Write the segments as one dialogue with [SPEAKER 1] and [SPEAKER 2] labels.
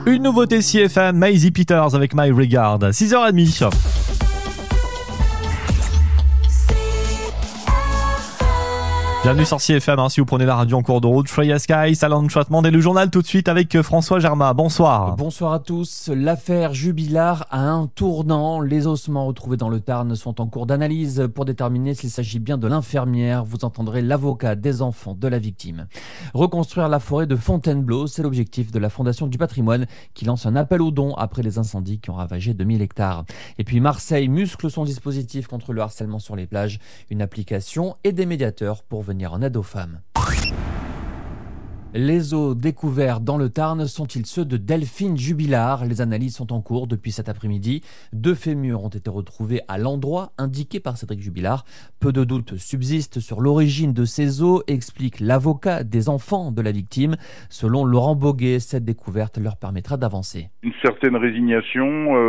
[SPEAKER 1] Une nouveauté CFM, Maisie Peters avec My Regard, 6h30. Bienvenue sur CFM, si vous prenez la radio en cours de route. Freya Sky, Salon Trotman et le journal tout de suite avec François Germain. Bonsoir.
[SPEAKER 2] Bonsoir à tous. L'affaire Jubilard a un tournant. Les ossements retrouvés dans le Tarn sont en cours d'analyse pour déterminer s'il s'agit bien de l'infirmière. Vous entendrez l'avocat des enfants de la victime. Reconstruire la forêt de Fontainebleau, c'est l'objectif de la Fondation du Patrimoine qui lance un appel aux dons après les incendies qui ont ravagé 2000 hectares. Et puis Marseille muscle son dispositif contre le harcèlement sur les plages. Une application et des médiateurs pour venir en aide aux femmes. Les os découverts dans le Tarn sont-ils ceux de Delphine Jubilard ? Les analyses sont en cours depuis cet après-midi. 2 fémurs ont été retrouvés à l'endroit indiqué par Cédric Jubilard. Peu de doutes subsistent sur l'origine de ces os, explique l'avocat des enfants de la victime. Selon Laurent Boguet, cette découverte leur permettra d'avancer.
[SPEAKER 3] Une certaine résignation,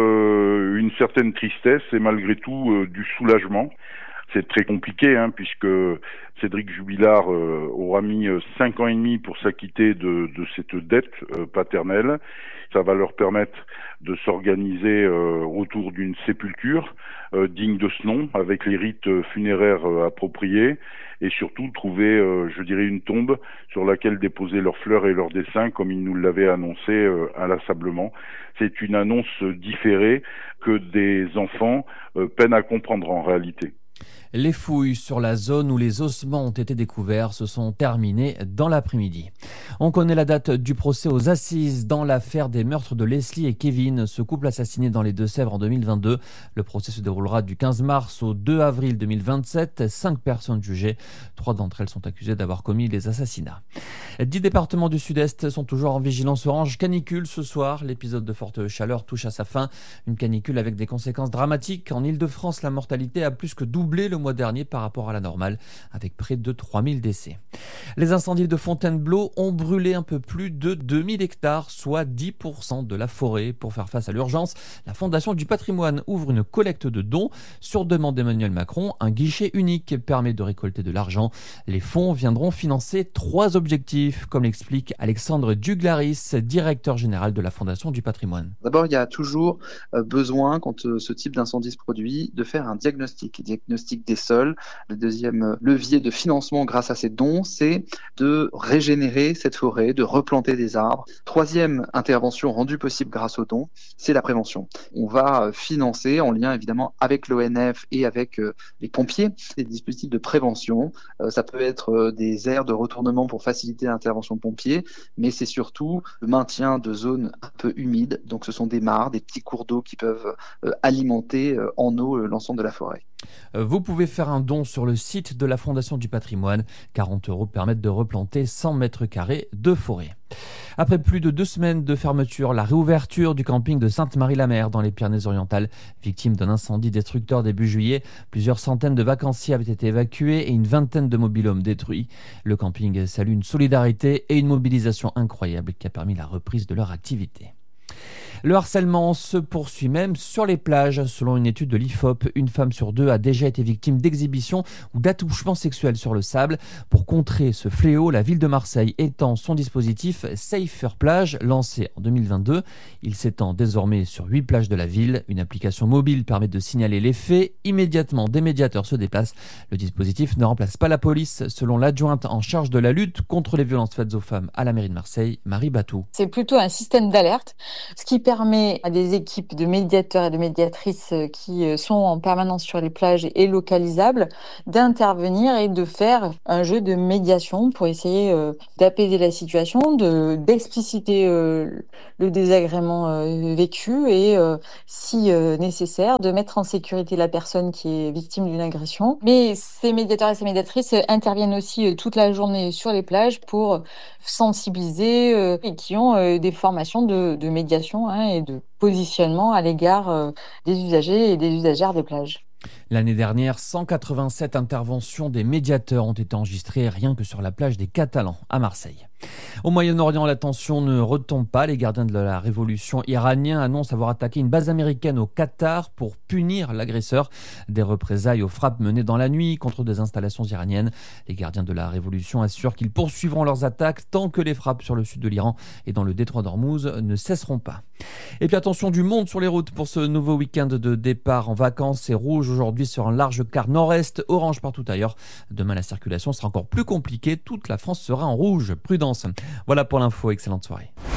[SPEAKER 3] une certaine tristesse et malgré tout du soulagement. C'est très compliqué puisque Cédric Jubilard aura mis 5 ans et demi pour s'acquitter de cette dette paternelle. Ça va leur permettre de s'organiser autour d'une sépulture digne de ce nom, avec les rites funéraires appropriés, et surtout trouver, une tombe sur laquelle déposer leurs fleurs et leurs dessins, comme ils nous l'avaient annoncé inlassablement. C'est une annonce différée que des enfants peinent à comprendre en réalité.
[SPEAKER 2] Les fouilles sur la zone où les ossements ont été découverts se sont terminées dans l'après-midi. On connaît la date du procès aux assises dans l'affaire des meurtres de Leslie et Kevin, ce couple assassiné dans les Deux-Sèvres en 2022. Le procès se déroulera du 15 mars au 2 avril 2027. 5 personnes jugées. 3 d'entre elles sont accusées d'avoir commis les assassinats. 10 départements du Sud-Est sont toujours en vigilance orange canicule ce soir. L'épisode de forte chaleur touche à sa fin. Une canicule avec des conséquences dramatiques. En Île-de-France, la mortalité a plus que doublé le mois dernier par rapport à la normale, avec près de 3000 décès. Les incendies de Fontainebleau ont brûlé un peu plus de 2000 hectares, soit 10% de la forêt. Pour faire face à l'urgence, la Fondation du Patrimoine ouvre une collecte de dons. Sur demande d'Emmanuel Macron, un guichet unique permet de récolter de l'argent. Les fonds viendront financer 3 objectifs, comme l'explique Alexandre Duglaris, directeur général de la Fondation du Patrimoine.
[SPEAKER 4] D'abord, il y a toujours besoin, quand ce type d'incendie se produit, de faire un diagnostic des sols. Le deuxième levier de financement grâce à ces dons, c'est de régénérer cette forêt, de replanter des arbres. Troisième intervention rendue possible grâce aux dons, c'est la prévention. On va financer, en lien évidemment avec l'ONF et avec les pompiers, des dispositifs de prévention. Ça peut être des aires de retournement pour faciliter l'intervention de pompiers, mais c'est surtout le maintien de zones un peu humides. Donc ce sont des mares, des petits cours d'eau qui peuvent alimenter en eau l'ensemble de la forêt.
[SPEAKER 2] Vous pouvez faire un don sur le site de la Fondation du Patrimoine. 40 € permettent de replanter 100 mètres carrés de forêt. Après plus de 2 semaines de fermeture, la réouverture du camping de Sainte-Marie-la-Mer dans les Pyrénées-Orientales, victime d'un incendie destructeur début juillet, plusieurs centaines de vacanciers avaient été évacués et une vingtaine de mobil-homes détruits. Le camping salue une solidarité et une mobilisation incroyable qui a permis la reprise de leur activité. Le harcèlement se poursuit même sur les plages. Selon une étude de l'IFOP, une femme sur 2 a déjà été victime d'exhibitions ou d'attouchements sexuels sur le sable. Pour contrer ce fléau, la ville de Marseille étend son dispositif Safer Plage, lancé en 2022. Il s'étend désormais sur 8 plages de la ville. Une application mobile permet de signaler les faits. Immédiatement, des médiateurs se déplacent. Le dispositif ne remplace pas la police, selon l'adjointe en charge de la lutte contre les violences faites aux femmes à la mairie de Marseille, Marie Batou.
[SPEAKER 5] C'est plutôt un système d'alerte, ce qui permet à des équipes de médiateurs et de médiatrices qui sont en permanence sur les plages et localisables d'intervenir et de faire un jeu de médiation pour essayer d'apaiser la situation, d'expliciter le désagrément vécu et, si nécessaire, de mettre en sécurité la personne qui est victime d'une agression. Mais ces médiateurs et ces médiatrices interviennent aussi toute la journée sur les plages pour sensibiliser et qui ont des formations de médiation et de positionnement à l'égard des usagers et des usagères des plages.
[SPEAKER 2] L'année dernière, 187 interventions des médiateurs ont été enregistrées rien que sur la plage des Catalans à Marseille. Au Moyen-Orient, la tension ne retombe pas. Les gardiens de la révolution iraniens annoncent avoir attaqué une base américaine au Qatar pour punir l'agresseur. Des représailles aux frappes menées dans la nuit contre des installations iraniennes. Les gardiens de la révolution assurent qu'ils poursuivront leurs attaques tant que les frappes sur le sud de l'Iran et dans le détroit d'Ormuz ne cesseront pas. Et puis attention, du monde sur les routes pour ce nouveau week-end de départ en vacances. C'est rouge aujourd'hui sur un large quart nord-est, orange partout ailleurs. Demain, la circulation sera encore plus compliquée. Toute la France sera en rouge. Prudence. Voilà pour l'info. Excellente soirée.